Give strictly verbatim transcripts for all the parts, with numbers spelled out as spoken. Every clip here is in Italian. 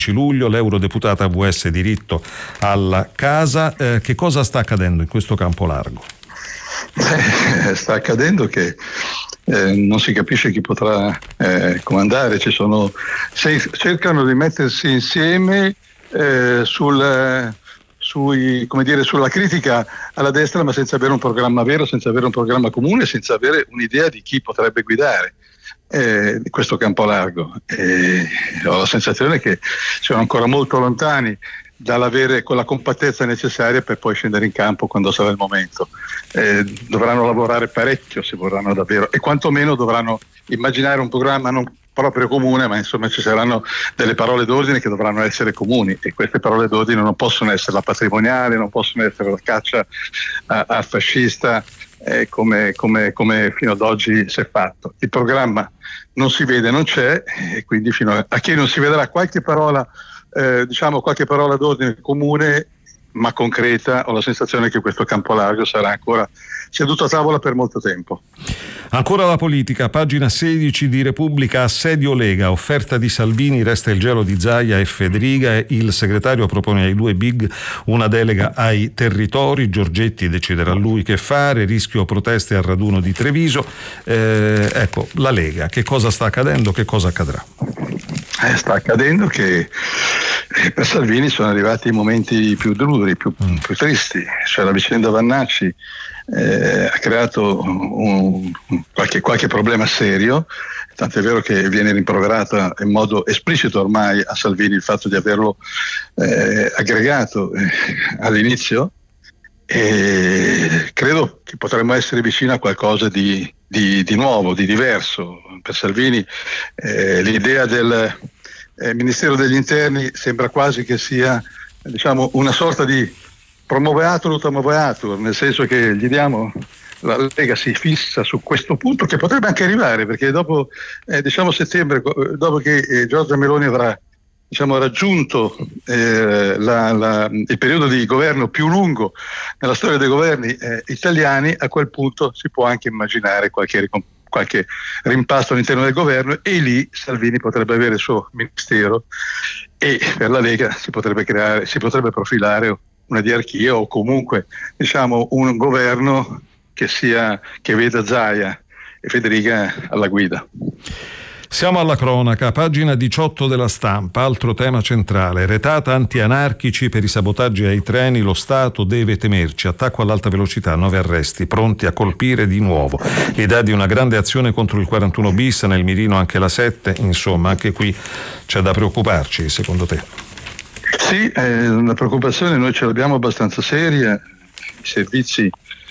luglio, l'eurodeputata V S diritto alla casa. Eh, che cosa sta accadendo in questo campo largo? Eh, sta accadendo che eh, non si capisce chi potrà eh, comandare. Ci sono, se, cercano di mettersi insieme eh, sul, sui, come dire, sulla critica alla destra, ma senza avere un programma vero, senza avere un programma comune, senza avere un'idea di chi potrebbe guidare eh, questo campo largo. E ho la sensazione che siano ancora molto lontani dall'avere quella compattezza necessaria per poi scendere in campo quando sarà il momento. Eh, dovranno lavorare parecchio se vorranno davvero, e quantomeno dovranno immaginare un programma non proprio comune, ma insomma ci saranno delle parole d'ordine che dovranno essere comuni, e queste parole d'ordine non possono essere la patrimoniale, non possono essere la caccia al fascista eh, come, come, come fino ad oggi si è fatto. Il programma non si vede, non c'è, e quindi fino a, a chi non si vedrà qualche parola Eh, diciamo qualche parola d'ordine comune ma concreta, ho la sensazione che questo campo largo sarà ancora seduto a tavola per molto tempo. Ancora la politica, pagina sedici di Repubblica, assedio Lega, offerta di Salvini, resta il gelo di Zaia e Federica, e il segretario propone ai due big una delega ai territori, Giorgetti deciderà lui che fare, rischio proteste al raduno di Treviso. Eh, ecco, la Lega, che cosa sta accadendo, che cosa accadrà? Eh, sta accadendo che per Salvini sono arrivati i momenti più duri, più, mm. più tristi, cioè la vicenda Vannacci eh, ha creato un, qualche, qualche problema serio, tant'è vero che viene rimproverata in modo esplicito ormai a Salvini il fatto di averlo eh, aggregato eh, all'inizio, e credo che potremmo essere vicini a qualcosa di, di, di nuovo, di diverso. Per Salvini eh, l'idea del eh, Ministero degli Interni sembra quasi che sia, diciamo, una sorta di promoveatur ut amoveatur, nel senso che gli diamo, la Lega si fissa su questo punto che potrebbe anche arrivare, perché dopo eh, diciamo settembre, dopo che eh, Giorgia Meloni avrà diciamo raggiunto eh, la, la, il periodo di governo più lungo nella storia dei governi eh, italiani, a quel punto si può anche immaginare qualche, qualche rimpasto all'interno del governo, e lì Salvini potrebbe avere il suo ministero, e per la Lega si potrebbe creare, si potrebbe profilare una diarchia, o comunque diciamo un governo che sia, che veda Zaia e Federica alla guida. Siamo alla cronaca, pagina diciotto della Stampa, altro tema centrale, retata anti-anarchici per i sabotaggi ai treni, lo Stato deve temerci, attacco all'alta velocità, nove arresti, pronti a colpire di nuovo, l'idea di una grande azione contro il quarantuno bis, nel mirino anche la sette, insomma anche qui c'è da preoccuparci, secondo te? Sì, eh, la preoccupazione noi ce l'abbiamo abbastanza seria, i servizi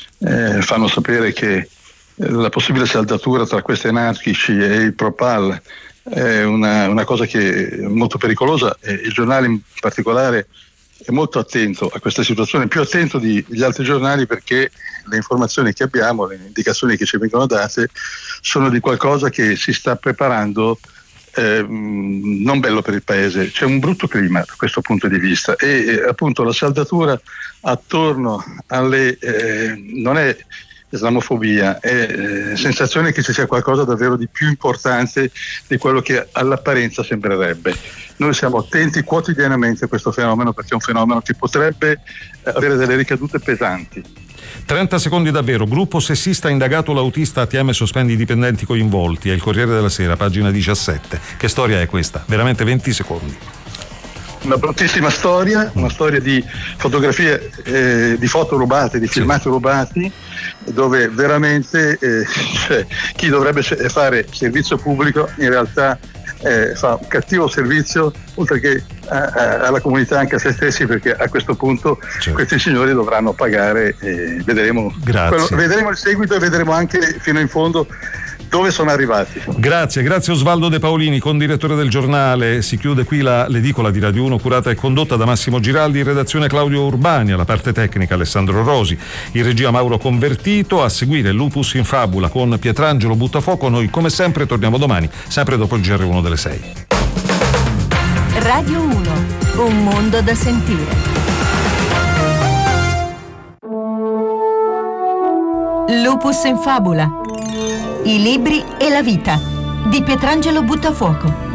eh, fanno sapere che la possibile saldatura tra questi anarchici e il Propal è una, una cosa che è molto pericolosa, e il giornale in particolare è molto attento a questa situazione, più attento degli altri giornali, perché le informazioni che abbiamo, le indicazioni che ci vengono date sono di qualcosa che si sta preparando eh, non bello per il paese. C'è un brutto clima da questo punto di vista, e eh, appunto la saldatura attorno alle eh, non è islamofobia, è eh, sensazione che ci sia qualcosa davvero di più importante di quello che all'apparenza sembrerebbe. Noi siamo attenti quotidianamente a questo fenomeno, perché è un fenomeno che potrebbe eh, avere delle ricadute pesanti. trenta secondi davvero, gruppo sessista indagato l'autista, A T M sospendi i dipendenti coinvolti, è il Corriere della Sera, pagina diciassette. Che storia è questa? Veramente venti secondi. Una bruttissima storia, una storia di fotografie, eh, di foto rubate, di filmati sì. rubati, dove veramente eh, cioè, chi dovrebbe fare servizio pubblico in realtà eh, fa un cattivo servizio, oltre che a, a, alla comunità, anche a se stessi, perché a questo punto certo. questi signori dovranno pagare, e vedremo, quello, vedremo il seguito, e vedremo anche fino in fondo dove sono arrivati. Grazie, grazie Osvaldo De Paolini, condirettore del giornale. Si chiude qui la, l'edicola di Radio uno, curata e condotta da Massimo Giraldi, in redazione Claudio Urbani, alla parte tecnica Alessandro Rosi, in regia Mauro Convertito, a seguire Lupus in Fabula con Pietrangelo Buttafuoco. Noi come sempre torniamo domani, sempre dopo il G R uno delle sei. Radio uno, un mondo da sentire. Lupus in Fabula. I libri e la vita di Pietrangelo Buttafuoco.